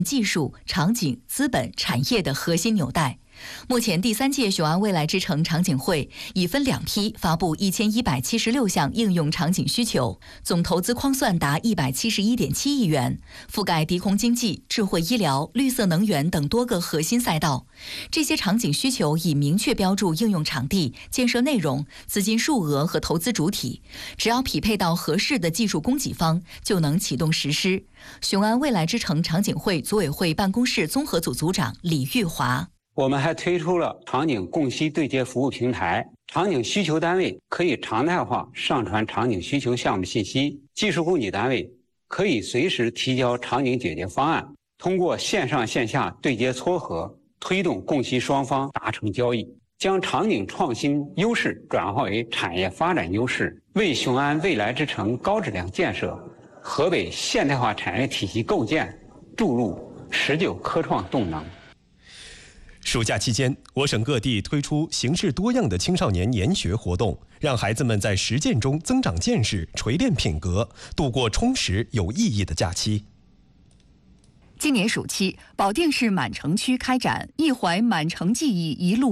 技术、场景、资本、产业的核心纽带。目前第3届雄安未来之城场景会已分2批发布1176项应用场景需求，总投资框算达171.7亿元，覆盖低空经济、智慧医疗、绿色能源等多个核心赛道。这些场景需求已明确标注应用场地、建设内容、资金数额和投资主体，只要匹配到合适的技术供给方，就能启动实施。雄安未来之城场景会组委会办公室综合组组长李玉华。 我们还推出了场景供需对接服务平台，场景需求单位可以常态化上传场景需求项目信息，技术供给单位可以随时提交场景解决方案，通过线上线下对接撮合，推动供需双方达成交易，将场景创新优势转化为产业发展优势，为雄安未来之城高质量建设、河北现代化产业体系构建注入持久科创动能。 暑假期间，我省各地推出形式多样的青少年研学活动，让孩子们在实践中增长见识、锤炼品格，度过充实有意义的假期。 今年暑期，保定市满城区开展一怀满城记忆一路